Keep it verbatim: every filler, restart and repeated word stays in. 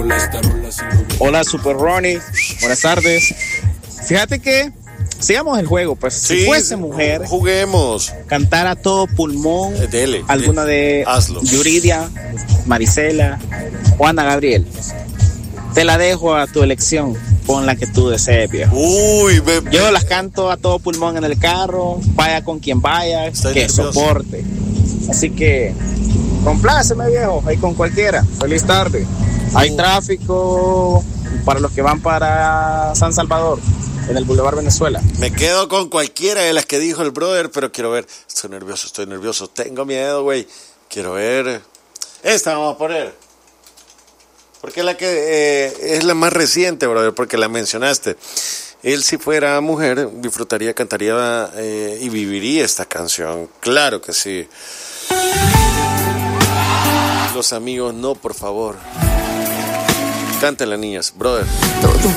Hola, Super Ronnie. Buenas tardes. Fíjate que sigamos el juego, pues. Sí, si fuese mujer, juguemos. Cantar a todo pulmón Eh, dele, alguna dele. de Hazlo. Yuridia, Marisela o Ana Gabriel. Te la dejo a tu elección, pon la que tú desees, viejo. Uy, be- Yo las canto a todo pulmón en el carro, vaya con quien vaya, Estoy que nervioso. soporte. Así que, compláceme, viejo, ahí con cualquiera. Feliz tarde. Hay tráfico para los que van para San Salvador, en el Boulevard Venezuela. me quedo con cualquiera de las que dijo el brother, pero quiero ver. Estoy nervioso, estoy nervioso. Tengo miedo, güey. Quiero ver. Esta vamos a poner. Porque es la que eh, es la más reciente, brother, porque la mencionaste. Él, si fuera mujer, disfrutaría, cantaría eh, y viviría esta canción. Claro que sí. Los amigos, no, por favor. Cántenla, niñas, brother. Todo